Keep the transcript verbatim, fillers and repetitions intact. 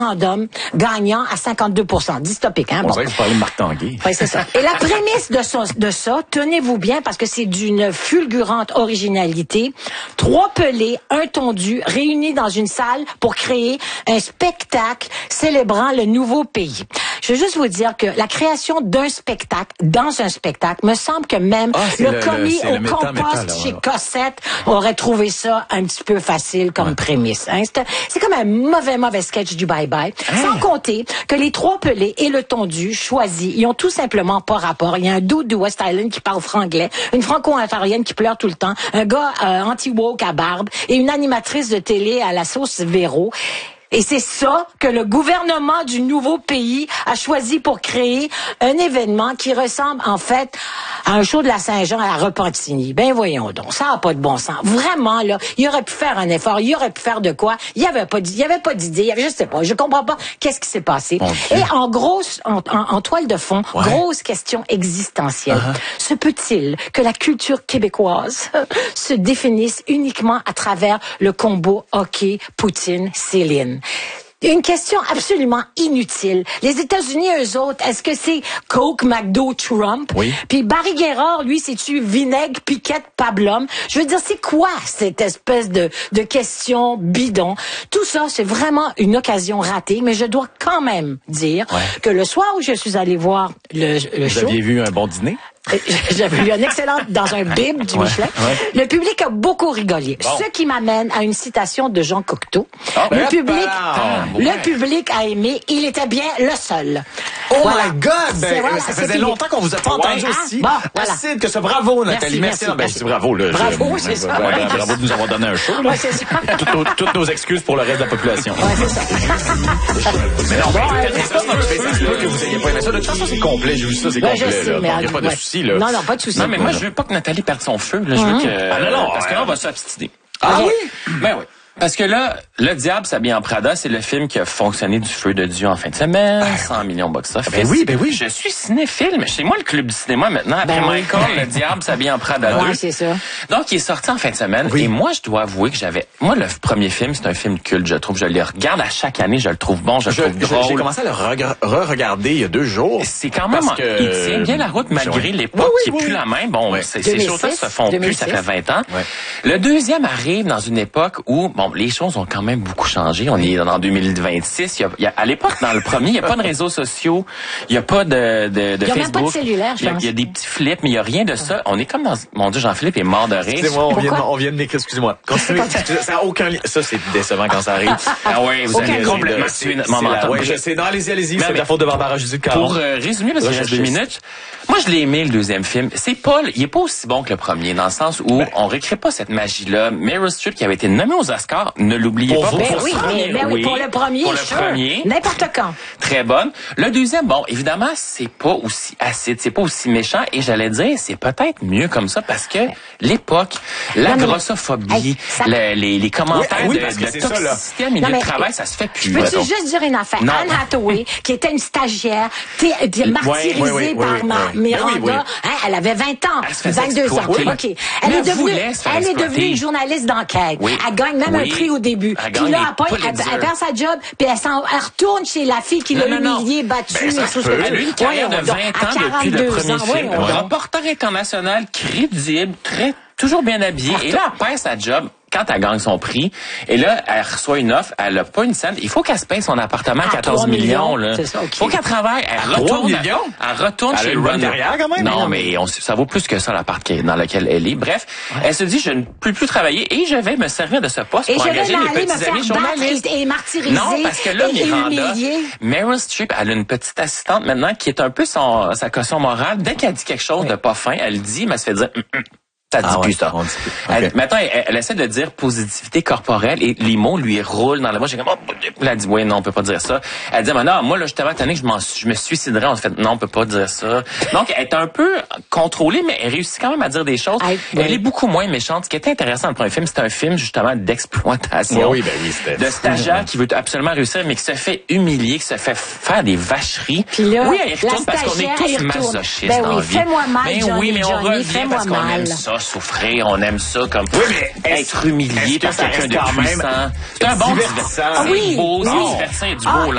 référendum gagnant à cinquante-deux pour cent. Dystopique, hein? On Bon. dirait que vous parlez de Marc Tanguay. Oui, c'est ça. Et la prémisse de ça, de ça, tenez-vous bien, parce que c'est d'une fulgurante originalité. Trois pelés, un tondu, réunis dans une salle pour créer un spectacle célébrant le nouveau pays. Je veux juste vous dire que la création d'un spectacle dans un spectacle, me semble que même Ah, le, le commis le, au le compost méta, méta, chez ouais. Cossette aurait trouvé ça un petit peu facile comme ouais. prémisse. Hein? C'est, c'est comme un mauvais, mauvais sketch du bye-bye. Hein? Sans compter que les trois pelés et le tondu choisis, ils ont tout simplement pas rapport. Il y a un dude du West Island qui parle franglais, une franco-ontarienne qui pleure tout le temps, un gars euh, anti-woke à barbe et une animatrice de télé à la sauce Véro. Et c'est ça que le gouvernement du nouveau pays a choisi pour créer un événement qui ressemble en fait à un show de la Saint-Jean à Repentigny. Ben voyons donc, ça n'a pas de bon sens. Vraiment, là, il aurait pu faire un effort, il aurait pu faire de quoi. Il n'y avait pas il y avait pas d'idée, il y avait, je sais pas, je comprends pas qu'est-ce qui s'est passé. Bon, et en grosse, en, en, en toile de fond, ouais. grosse question existentielle. Uh-huh. Se peut-il que la culture québécoise se définisse uniquement à travers le combo hockey, Poutine, Céline? Une question absolument inutile. Les États-Unis, eux autres, est-ce que c'est Coke, McDo, Trump? Oui. Puis Barry Guerrard, lui, c'est-tu vinaigre, piquette, pablum? Je veux dire, c'est quoi cette espèce de, de question bidon? Tout ça, c'est vraiment une occasion ratée, mais je dois quand même dire ouais. que le soir où je suis allée voir le, le Vous show... Vous aviez vu un bon dîner? J'avais lu un excellent dans un bib du ouais, Michelin. Ouais. Le public a beaucoup rigolé. Bon. Ce qui m'amène à une citation de Jean Cocteau. Oh, le public, ah, le ouais. public a aimé. Il était bien le seul. Oh voilà. my God! Ben, voilà, ça faisait longtemps qu'on vous a pas entendu ouais, aussi. Bon, voilà. Acide que ça. Bravo, Nathalie. Merci, merci. merci. Ben, merci. c'est bravo. Là, bravo, je, c'est je, ça. Ouais, ouais, bravo de nous avoir donné un show. Là. Ouais, c'est ça. toutes, nos, toutes nos excuses pour le reste de la population. Ouais, c'est ça. Mais non, mais ça se peut que vous ayez pas aimé ça. De toute façon, c'est complet. J'ai vu ça, c'est ben, complet. Sais, il n'y a pas de souci. Là. Non, non, pas de souci. Non, mais moi, je veux pas que Nathalie perde son feu. Là. Je veux que... Ah non, non. Parce que là, on va s'abstiner. Ah oui? Ben oui. Parce que là, Le Diable s'habille en Prada, c'est le film qui a fonctionné du feu de Dieu en fin de semaine, ah, cent millions box-office. Ben oui, ben oui. Je suis cinéphile, c'est moi le club du cinéma maintenant. Après ben Michael, oui. Le Diable s'habille en Prada ouais, deux. c'est ça. Donc, il est sorti en fin de semaine. Oui. Et moi, je dois avouer que j'avais... Moi, le premier film, c'est un film culte, je trouve. Je le regarde à chaque année, je le trouve bon, je le je, trouve drôle. J'ai commencé à le re-regarder il y a deux jours. C'est quand même... Que... Il tient bien la route malgré l'époque oui, oui, qui est oui, plus oui. la même. Bon, ouais. c'est, ces choses-là se font deux mille six. Plus, ça fait vingt ans. Ouais. Le deuxième arrive dans une époque où, bon, les choses ont quand même beaucoup changé. On est en deux mille vingt-six. Il y a, il y a, à l'époque, dans le premier, il n'y a pas de réseaux sociaux. Il n'y a pas de, de, de il y a Facebook. Même pas de cellulaire, je il, y a, pense. il y a des petits flips, mais il n'y a rien de ça. On est comme dans... Mon Dieu, Jean-Philippe est mort de rire. Excusez-moi, on vient, on vient de m'écrire. Excusez-moi. Continuez. Ça n'a aucun lien. Ça, c'est décevant quand ça arrive. Ah oui, vous avez complètement tué notre moment. Oui, je sais. Non, allez-y, allez-y. C'est la faute de Barbara Jésus de Caron. Pour euh, résumer, parce qu'il reste deux minutes, moi, je l'ai aimé, le deuxième film. C'est pas... Il est pas aussi bon que le premier, dans le sens où ben, on récrée pas cette magie-là. Meryl Streep, qui avait été nommée aux Oscars, ne l'oubliez pas. Ben oui, mais, mais oui, pour le premier, pour le sure. premier, n'importe quand. Très bonne. Le deuxième, bon, évidemment, c'est pas aussi acide, c'est pas aussi méchant, et j'allais dire, c'est peut-être mieux comme ça parce que l'époque, la non, grossophobie, hey, ça... le, les, les commentaires oui, oui, de, de toxicité à milieu de travail, ça se fait plus. Peux-tu juste dire une affaire? Non. Anne Hathaway, qui était une stagiaire, martyrisée oui, oui, oui, par oui, ma, oui. Miranda, oui, oui. Hein, elle avait vingt ans, vingt-deux ans. Oui. OK. Elle est devenue, elle est devenue une journaliste d'enquête. Oui. Elle gagne même oui. un prix au début. Puis là, après, elle, elle perd sa job, puis elle, s'en, elle retourne chez la fille qui l'a humiliée, battue. Ben, ça et elle a eu une carrière de vingt ans depuis le premier film. Reporter international, crédible, très toujours bien habillé. Et là, elle perd sa job quand elle gagne son prix. Et là, elle reçoit une offre. Elle n'a pas une scène. Il faut qu'elle se paye son appartement à quatorze millions. Là. C'est ça, okay. Il faut qu'elle travaille. Elle retourne, elle, elle retourne elle chez Run derrière quand même. Non, mais on, ça vaut plus que ça, l'appart dans lequel elle est. Bref, ouais. elle se dit, je ne peux plus travailler et je vais me servir de ce poste et pour engager mes petits amis journalistes. Et martyriser. Non, parce que là, et Miranda, Meryl Streep, elle a une petite assistante maintenant qui est un peu son, sa caution morale. Dès qu'elle dit quelque chose oui. de pas fin, elle dit, mais elle se fait dire... Ça dit ah plus ouais, ça. Okay. Elle, maintenant, elle, elle essaie de dire positivité corporelle et les mots lui roulent dans la bouche. J'ai comme, oh, elle a dit, oui, non, on peut pas dire ça. Elle dit, mais non, moi, là, je t'avais tanné que je, m'en, je me suiciderais. On se fait, non, on peut pas dire ça. Donc, elle est un peu contrôlée, mais elle réussit quand même à dire des choses. I, elle oui. est beaucoup moins méchante. Ce qui est intéressant dans le premier film, c'est un film, justement, d'exploitation. Oui, ben oui, c'était... De stagiaire qui veut absolument réussir, mais qui se fait humilier, qui se fait faire des vacheries. Puis là, oui, elle retourne parce qu'on est tous masochistes ben dans oui, la vie. Fais-moi mal, ben Johnny, oui, mais on Johnny, revient parce qu'on mal. aime ça, souffrir, on aime ça comme oui, mais être humilié par quelqu'un de puissant. C'est un bon divertissant. C'est beau, c'est divertissant, du beau.